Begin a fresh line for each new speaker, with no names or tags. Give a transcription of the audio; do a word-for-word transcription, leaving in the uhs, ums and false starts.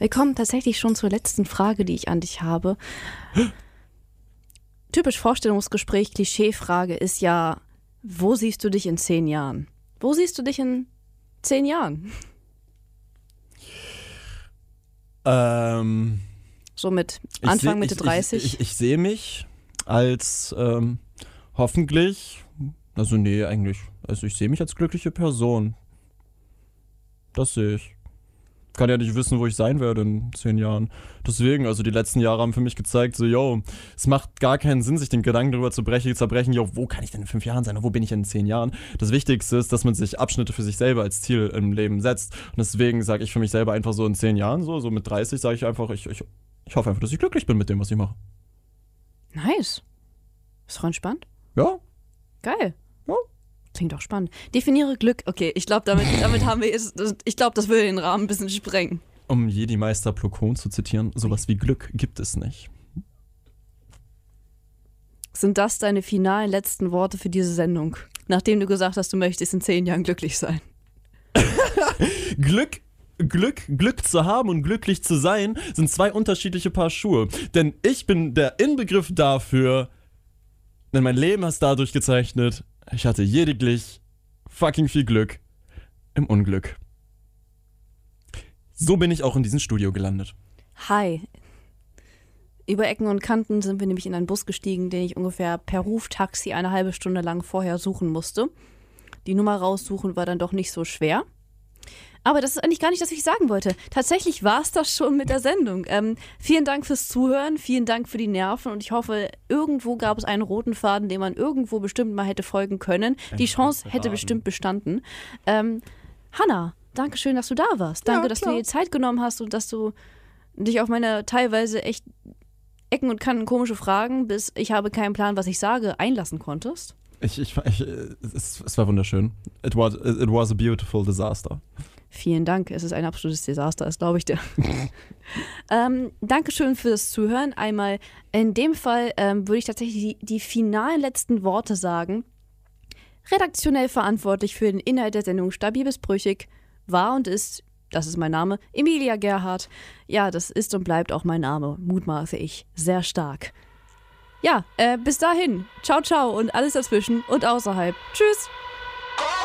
Wir kommen tatsächlich schon zur letzten Frage, die ich an dich habe. Typisch Vorstellungsgespräch, Klischeefrage ist ja, wo siehst du dich in zehn Jahren? Wo siehst du dich in zehn Jahren?
Ähm,
so mit Anfang,
seh,
Mitte
ich,
dreißig?
Ich, ich, ich sehe mich als ähm, hoffentlich, also nee, eigentlich, also ich sehe mich als glückliche Person. Das sehe ich. Kann ja nicht wissen, wo ich sein werde in zehn Jahren. Deswegen, also die letzten Jahre haben für mich gezeigt, so, yo, es macht gar keinen Sinn, sich den Gedanken darüber zu brechen, zerbrechen, yo, wo kann ich denn in fünf Jahren sein und wo bin ich in zehn Jahren? Das Wichtigste ist, dass man sich Abschnitte für sich selber als Ziel im Leben setzt. Und deswegen sage ich für mich selber einfach so in zehn Jahren, so, so mit dreißig sage ich einfach, ich, ich, ich hoffe einfach, dass ich glücklich bin mit dem, was ich mache.
Nice. Ist doch entspannt.
Ja.
Geil.
Ja.
Klingt doch spannend. Definiere Glück. Okay, ich glaube, damit, damit haben wir jetzt, ich glaube, das würde den Rahmen ein bisschen sprengen.
Um Jedi-Meister Plo Koon zu zitieren, sowas wie Glück gibt es nicht.
Sind das deine finalen letzten Worte für diese Sendung? Nachdem du gesagt hast, du möchtest in zehn Jahren glücklich sein.
Glück, Glück, Glück zu haben und glücklich zu sein, sind zwei unterschiedliche Paar Schuhe. Denn ich bin der Inbegriff dafür, denn mein Leben ist dadurch gezeichnet, ich hatte lediglich fucking viel Glück im Unglück. So bin ich auch in diesem Studio gelandet.
Hi. Über Ecken und Kanten sind wir nämlich in einen Bus gestiegen, den ich ungefähr per Ruftaxi eine halbe Stunde lang vorher suchen musste. Die Nummer raussuchen war dann doch nicht so schwer. Aber das ist eigentlich gar nicht das, was ich sagen wollte. Tatsächlich war es das schon mit der Sendung. Ähm, vielen Dank fürs Zuhören, vielen Dank für die Nerven und ich hoffe, irgendwo gab es einen roten Faden, dem man irgendwo bestimmt mal hätte folgen können. Die Chance hätte bestimmt bestanden. Ähm, Hanna, danke schön, dass du da warst. Danke,
Ja,
dass
klar.
du dir die Zeit genommen hast und dass du dich auf meine teilweise echt Ecken und Kanten komische Fragen, bis ich habe keinen Plan, was ich sage, einlassen konntest.
Ich, ich, ich, es, es war wunderschön. It was, it was a beautiful disaster.
Vielen Dank, es ist ein absolutes Desaster, das glaube ich dir. ähm, Dankeschön fürs Zuhören. Einmal in dem Fall ähm, würde ich tatsächlich die, die finalen letzten Worte sagen. Redaktionell verantwortlich für den Inhalt der Sendung Stabil bis Brüchig war und ist, das ist mein Name, Emilia Gerhardt. Ja, das ist und bleibt auch mein Name, mutmaße ich, sehr stark. Ja, äh, bis dahin. Ciao, ciao und alles dazwischen und außerhalb. Tschüss.